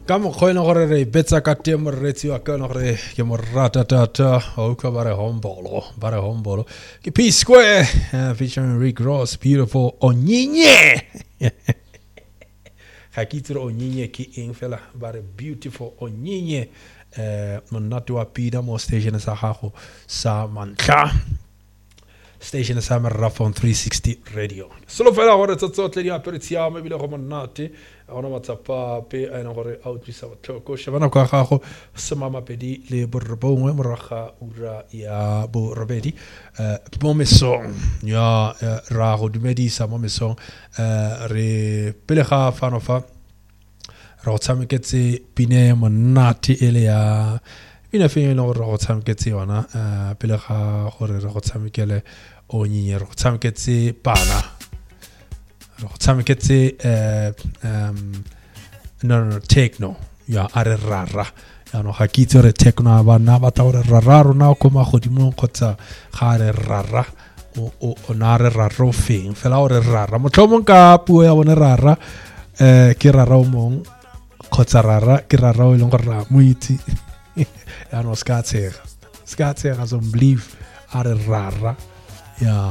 Ka mokgwa e leng gore re betsa ka teng moretsi wa ka gore ke mo rata tata o ka ba re hombolo ke P Square featuring Rick Ross, Beautiful Onyinye. Ga ke itse Onyinye ke eng fela ba re Beautiful Onyinye monate wa pida mo station sa gago sa Mantla, station sa Marathon 360 radio. Solo fela gore tsotle di aperitsia me bile go monate ona matsapa pe a ena gore a utlwisa botlhoko shebana kwa gago semama pedi le borobongwe moraga ura ya borobedi mo mesong ya ra go dumedisa mo mesong re pele ga fanofa ra go tshameketse pine monate ele ya ina feng le gore go tshameketse yona pele ga gore re go tshamekele Onyinye re go tshameketse bana go tshameketse no techno ya are rara ya no ga kitse re techno bana ba ta gore rara rona go ma godimo kgotsa ga re rara o na re rara o feng fela gore rara motlhomong ka puo ya bone rara ke rara o mong kgotsa rara ke rara o leng gore ra mo itse ya no ska tshega so believe are rara ya